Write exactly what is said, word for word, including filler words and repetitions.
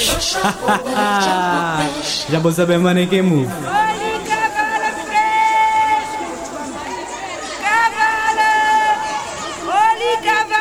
Já vou saber, mano, em quem move. Olha, cavalo fresco! Cavalo! Olha, cavalo!